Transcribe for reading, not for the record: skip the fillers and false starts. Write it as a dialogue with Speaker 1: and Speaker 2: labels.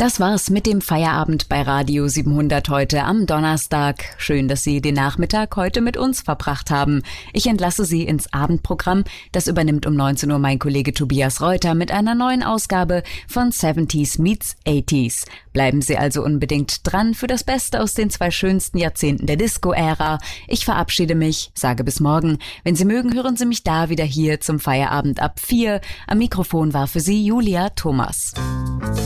Speaker 1: Das war's mit dem Feierabend bei Radio 700 heute am Donnerstag. Schön, dass Sie den Nachmittag heute mit uns verbracht haben. Ich entlasse Sie ins Abendprogramm. Das übernimmt um 19 Uhr mein Kollege Tobias Reuter mit einer neuen Ausgabe von 70s meets 80s. Bleiben Sie also unbedingt dran für das Beste aus den 2 schönsten Jahrzehnten der Disco-Ära. Ich verabschiede mich, sage bis morgen. Wenn Sie mögen, hören Sie mich da wieder hier zum Feierabend ab 4. Am Mikrofon war für Sie Julia Thomas.